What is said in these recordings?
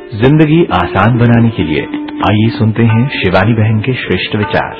जिंदगी आसान बनाने के लिए आइए सुनते हैं शिवानी बहन के श्रेष्ठ विचार।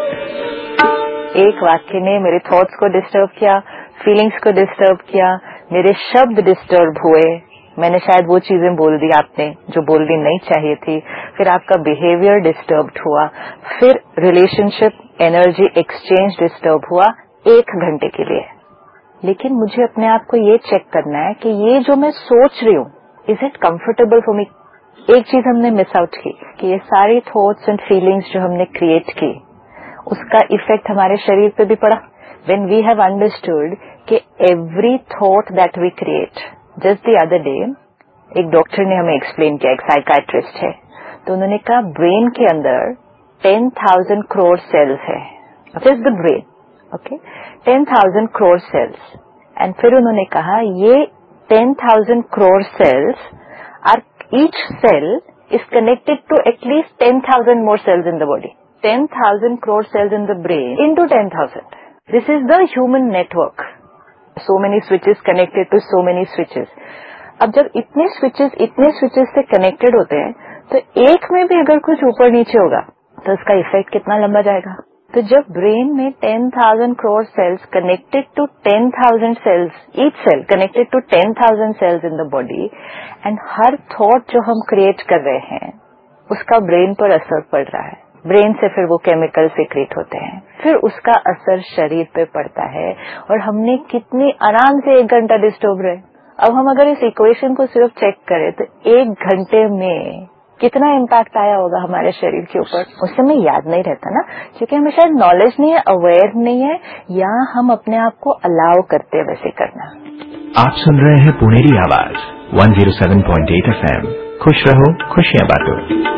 एक वाक्य ने मेरे थॉट्स को डिस्टर्ब किया, फीलिंग्स को डिस्टर्ब किया, मेरे शब्द डिस्टर्ब हुए, मैंने शायद वो चीजें बोल दी आपने जो बोलनी नहीं चाहिए थी, फिर आपका बिहेवियर डिस्टर्ब हुआ, फिर रिलेशनशिप एनर्जी एक्सचेंज डिस्टर्ब हुआ 1 घंटे के लिए। लेकिन मुझे अपने आप को ये चेक करना है कि ये जो मैं सोच रही हूँ, is it comfortable for me. एक चीज हमने मिस आउट की कि ये सारी थॉट्स एंड फीलिंग्स जो हमने क्रिएट की, उसका इफेक्ट हमारे शरीर पे भी पड़ा। व्हेन वी हैव अंडरस्टूड कि every thought that we create, just the other day एक डॉक्टर ने हमें एक्सप्लेन किया, एक साइकाइट्रिस्ट है, तो उन्होंने कहा ब्रेन के अंदर 10,000 करोड़ सेल्स है, just the brain, okay, 10,000 crore sales. And फिर उन्होंने कहा ये 10,000 crore sales are, each cell is connected to at least 10,000 more cells in the body. 10,000 crore cells in the brain into 10,000. This is the human network. So many switches connected to so many switches. अब जब इतने switches से connected होते हैं, तो एक में भी अगर कुछ ऊपर नीचे होगा, तो उसका इफेक्ट कितना लंबा जाएगा। तो जब ब्रेन में 10,000 crore cells connected to 10,000 cells, each cell connected to 10,000 cells in the body, and her thought जो हम क्रिएट कर रहे हैं उसका ब्रेन पर असर पड़ रहा है, ब्रेन से फिर वो केमिकल सीक्रेट होते हैं, फिर उसका असर शरीर पे पड़ता है, और हमने कितनी आराम से 1 घंटा डिस्टर्ब रहे। अब हम अगर इस इक्वेशन को सिर्फ चेक करें तो 1 घंटे में कितना इम्पैक्ट आया होगा हमारे शरीर के ऊपर। उस समय याद नहीं रहता ना, क्योंकि हमें शायद नॉलेज नहीं है, अवेयर नहीं है, या हम अपने आप को अलाउ करते हैं वैसे करना। आप सुन रहे हैं पुणेरी आवाज 107.8 FM। खुश रहो, खुशियां बांटो।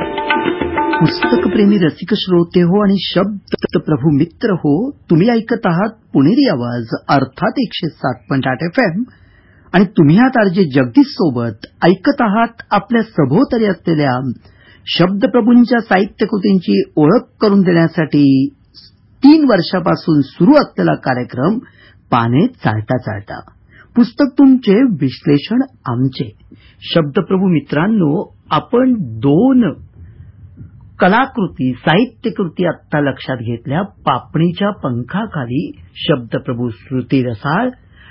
पुस्तक प्रेमी रसिक श्रोते हो आणि शब्द प्रभू मित्र हो, तुम्ही ऐकत आहात पुणेरी आवाज अर्थात 107.8 FM, आणि तुम्ही आहात आरजे जगदीश सोबत ऐकत आहात आपल्या सभोवताली असलेल्या शब्दप्रभूंच्या साहित्यकृतींची ओळख करून देण्यासाठी 3 वर्षापासून सुरू असलेला कार्यक्रम पाने चालता चालता, पुस्तक तुमचे, विश्लेषण आमचे। शब्दप्रभू मित्रांनो, आपण 2 कलाकृती, साहित्यकृती आत्ता लक्षात घेतल्या। पापणीच्या पंखाखाली शब्दप्रभू श्रुती रसाळ